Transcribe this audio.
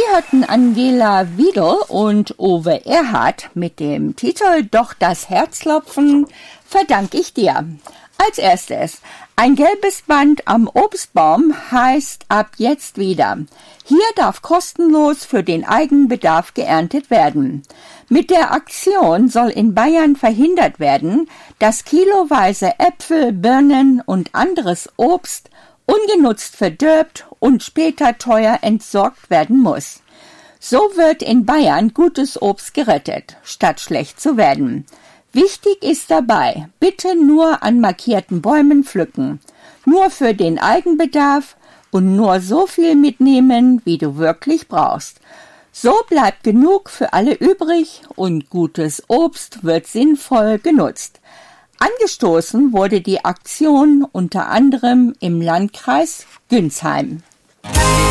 hörten Angela Wiedel und Uwe Erhardt mit dem Titel Doch das Herzklopfen verdanke ich dir. Als erstes, ein gelbes Band am Obstbaum heißt ab jetzt wieder: Hier darf kostenlos für den Eigenbedarf geerntet werden. Mit der Aktion soll in Bayern verhindert werden, dass kiloweise Äpfel, Birnen und anderes Obst ungenutzt verdirbt und später teuer entsorgt werden muss. So wird in Bayern gutes Obst gerettet, statt schlecht zu werden. Wichtig ist dabei, bitte nur an markierten Bäumen pflücken, nur für den Eigenbedarf und nur so viel mitnehmen, wie du wirklich brauchst. So bleibt genug für alle übrig und gutes Obst wird sinnvoll genutzt. Angestoßen wurde die Aktion unter anderem im Landkreis Günsheim.